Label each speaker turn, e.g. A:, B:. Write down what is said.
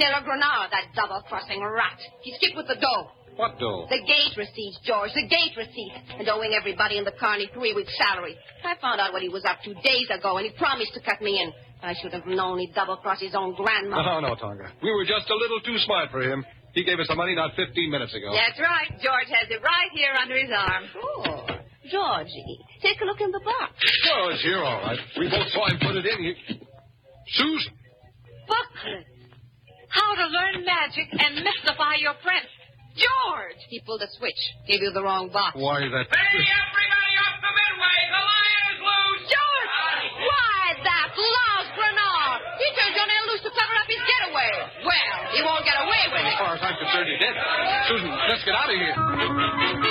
A: Grenard, that double-crossing rat. He skipped with the dough.
B: What dough?
A: The gate receipts, George, the gate receipts. And owing everybody in the Carney 3 weeks' salary. I found out what he was up to days ago, and he promised to cut me in. I should have known he'd double-cross his own grandmother.
B: No, Tonga. We were just a little too smart for him. He gave us the money not 15 minutes ago.
C: That's right. George has it right here under his arm.
A: Oh, Georgie, take a look in the box.
B: Oh, it's here, all right. We both saw him put it in. Susan!
C: Booklet. How to learn magic and mystify your prince. George!
A: He pulled a switch. Gave you the wrong box.
B: Why, that...
D: Hey, everybody up the midway! The lion is loose!
A: George! Why, that's Lars Grenard! He turned John L. loose to cover up his getaway. Well, he won't get away with it.
B: As far as I'm concerned, he did. Susan, let's get out of here.